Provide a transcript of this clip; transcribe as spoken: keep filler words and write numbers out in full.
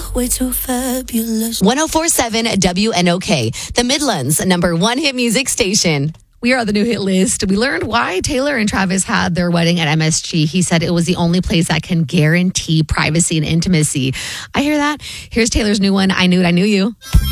way too fabulous. one oh four point seven W N O K, the Midlands number one hit music station. We are on the new hit list. We learned why Taylor and Travis had their wedding at M S G. He said it was the only place that can guarantee privacy and intimacy. I hear that. Here's Taylor's new one, I Knew It, I Knew You.